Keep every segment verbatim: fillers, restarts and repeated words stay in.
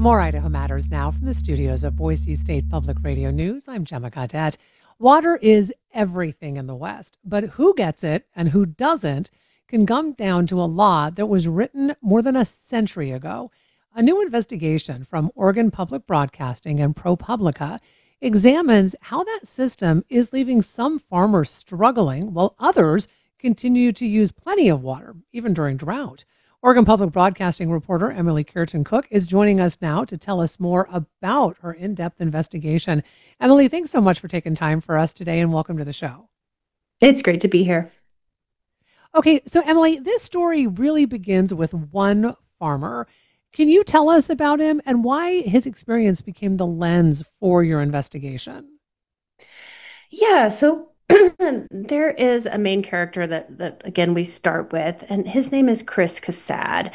More Idaho Matters now from the studios of Boise State Public Radio News. I'm Gemma Gaudette. Water is everything in the West, but who gets it and who doesn't can come down to a law that was written more than a century ago. A new investigation from Oregon Public Broadcasting and ProPublica examines how that system is leaving some farmers struggling while others continue to use plenty of water, even during drought. Oregon Public Broadcasting reporter Emily Kirton-Cook is joining us now to tell us more about her in-depth investigation. Emily, thanks so much for taking time for us today, and welcome to the show. It's great to be here. Okay, so Emily, this story really begins with one farmer. Can you tell us about him and why his experience became the lens for your investigation? Yeah, so there is a main character that that again we start with, and his name is Chris Casad.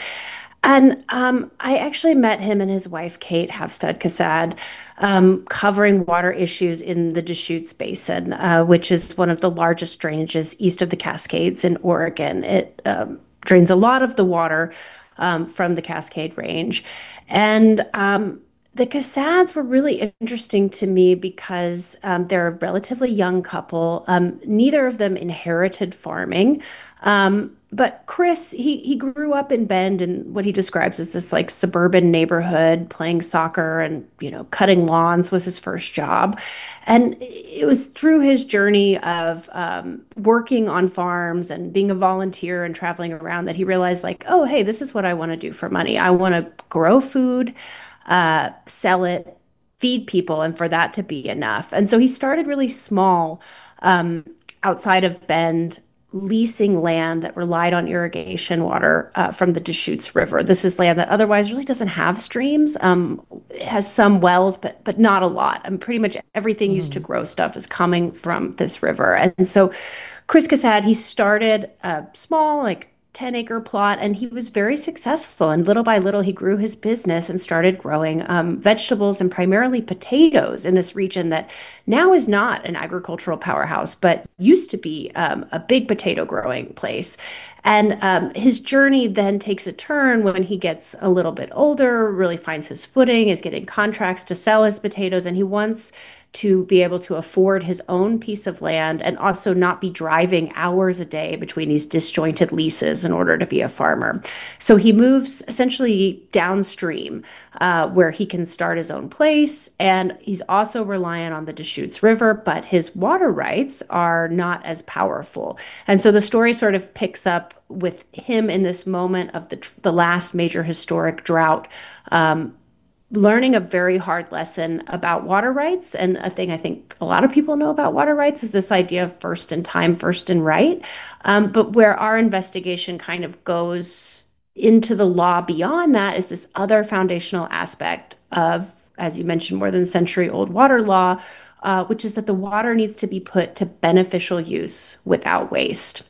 And um, I actually met him and his wife, Kate Havstad Casad, um, covering water issues in the Deschutes Basin, uh, which is one of the largest drainages east of the Cascades in Oregon. It um, drains a lot of the water um, from the Cascade Range. And um, the Casads were really interesting to me because um, they're a relatively young couple. Um, neither of them inherited farming. Um, but Chris, he he grew up in Bend in what he describes as this like suburban neighborhood, playing soccer and, you know, cutting lawns was his first job. And it was through his journey of um, working on farms and being a volunteer and traveling around that he realized like, oh, hey, this is what I want to do for money. I want to grow food, uh, sell it, feed people, and for that to be enough. And so he started really small, um, outside of Bend, leasing land that relied on irrigation water uh, from the Deschutes River. This is land that otherwise really doesn't have streams. Um, it has some wells, but but not a lot. And pretty much everything used to grow stuff is coming from this river. And so Chris Casad, he started a small, like ten acre plot, and he was very successful. And little by little, he grew his business and started growing um, vegetables and primarily potatoes in this region that now is not an agricultural powerhouse, but used to be um, a big potato growing place. And um, his journey then takes a turn when he gets a little bit older, really finds his footing, is getting contracts to sell his potatoes, and he wants to be able to afford his own piece of land and also not be driving hours a day between these disjointed leases in order to be a farmer. So he moves essentially downstream uh, where he can start his own place. And he's also reliant on the Deschutes River, but his water rights are not as powerful. And so the story sort of picks up with him in this moment of the, the last major historic drought, um, learning a very hard lesson about water rights. And a thing I think a lot of people know about water rights is this idea of first in time, first in right. Um, but where our investigation kind of goes into the law beyond that is this other foundational aspect of, as you mentioned, more than a century old water law, uh, which is that the water needs to be put to beneficial use without waste.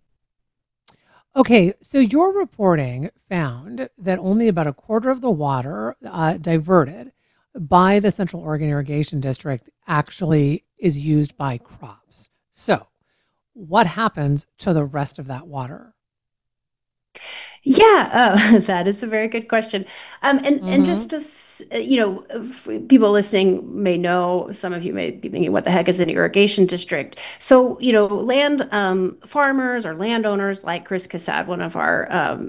Okay, so your reporting found that only about a quarter of the water uh, diverted by the Central Oregon Irrigation District actually is used by crops. So, what happens to the rest of that water? Yeah, uh, that is a very good question. Um, and and hmm just to s- uh, you know, f- people listening may know, some of you may be thinking, what the heck is an irrigation district? So, you know, land um, farmers or landowners like Chris Casad, one of our um,